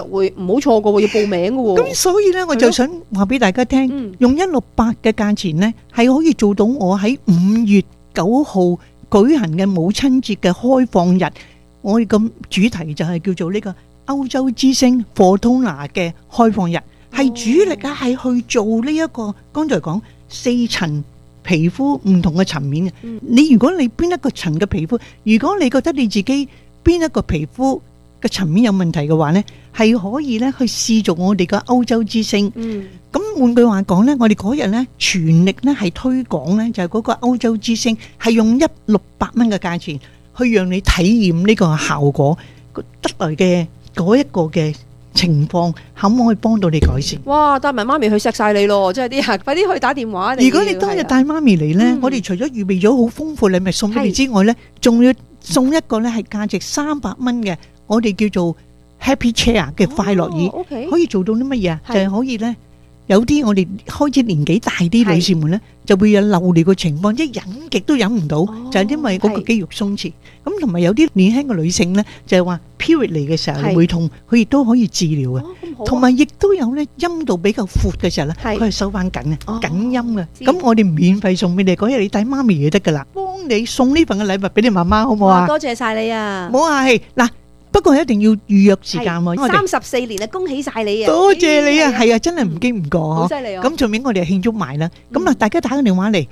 會唔好錯過喎，要報名嘅喎。 咁所以呢，我就想話俾大家聽，用168嘅價錢呢，係可以做到我喺5月9號舉行嘅母親節嘅開放日。我哋嘅主題就係叫做呢個歐洲之星 Fortuna 嘅開放日，係主力啊，係去做呢一個剛才講4層皮膚唔同嘅層面嘅。你如果你邊一個層嘅皮膚，如果你覺得你自己邊一個皮膚嘅層面有問題嘅話呢，係可以咧去試做我哋嘅歐洲之星。咁換句話講呢，我哋嗰日呢全力呢係推廣呢，就係嗰個歐洲之星係用168蚊嘅價錢去讓你體驗呢個效果得來嘅嗰一個嘅情況，可唔可以幫到你改善？ 哇！帶埋媽咪去錫晒你咯，即係啲人快啲去打電話。 如果你當日帶媽咪嚟呢，我哋除咗預備咗好豐富禮物送俾你之外呢，仲要送一個呢係價值300蚊嘅，我哋叫做 Happy Chair 嘅快樂椅，可以做到啲乜嘢啊？就係可以呢，有啲我哋開始年紀大啲女士們呢，就會有漏尿嘅情況，即係忍極都忍唔到，就係因為嗰個肌肉鬆弛。咁同埋有啲年輕嘅女性呢，就係話 period 嚟嘅時候會痛，佢亦都可以治療嘅。同埋亦都有呢，陰道比較闊嘅時候呢，佢係收翻緊嘅，緊陰嘅。咁我哋免費送俾你，嗰日你帶媽咪就得噶啦，幫你送呢份嘅禮物俾你媽媽，好唔好啊？ 多謝晒你啊！ 冇客氣嗱。不過一定要預約時間喎 ，34年啊，恭喜晒你啊！ 多謝你啊，係啊，真係唔經唔覺嗬， 好犀利啊！ 咁順便我哋慶祝埋啦，咁啊，大家打個電話嚟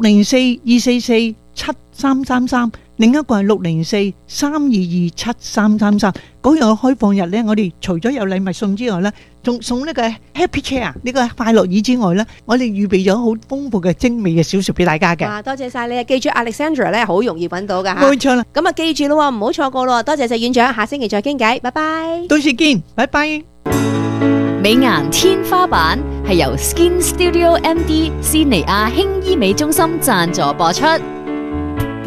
，604-244-7333，另一個係604-322-7333。嗰日嘅開放日呢，我哋除咗有禮物送之外呢，仲送呢個 Happy Chair 呢個快樂椅之外呢，我哋預備咗好豐富嘅精美嘅小說俾大家嘅。 多謝晒你啊！記住 Alexandra 咧，好容易揾到噶吓。 冇錯啦。 咁啊，記住咯，唔好錯過咯。多謝謝院長，下星期再傾偈，拜拜。 到時見，拜拜。 美顏天花板係由 Skin Studio MD 斯尼亞輕醫美中心贊助播出。